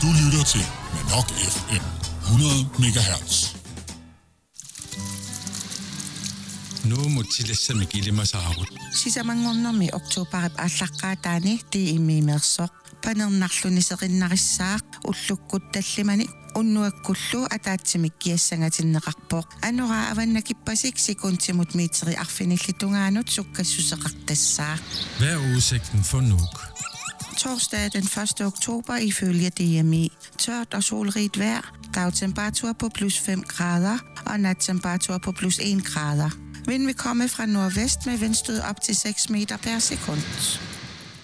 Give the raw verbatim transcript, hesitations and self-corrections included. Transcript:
Du lytter til Manok F M hundrede megahertz. Nu må tillæse mig gilde mig saarut. Sisamangornermi oktobarip allaqaataani tiimiimeersoq panernnarluniserinnarissaaq ullukgut tallimani unnuakkullu ataatimik kiassangatinneqarpoq anuraa avannakippasik sekuntimut metri arfinillitungaanut sukkassuseqartassaaq. Hvad er udsigten for Nuuk? Torsdag den første oktober ifølge D M I. Tørt og solrigt vejr. Dagtemperatur på plus fem grader og nattemperatur på plus en grader. Vind vil komme fra nordvest med vindstød op til seks meter per sekund.